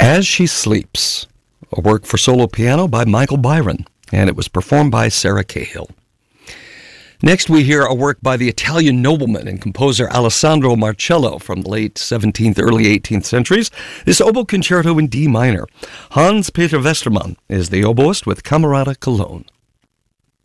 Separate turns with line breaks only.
As She Sleeps, a work for solo piano by Michael Byron, and it was performed by Sarah Cahill. Next, we hear a work by the Italian nobleman and composer Alessandro Marcello from the late 17th, early 18th centuries. This oboe concerto in D minor. Hans-Peter Westermann is the oboist with Camerata Cologne.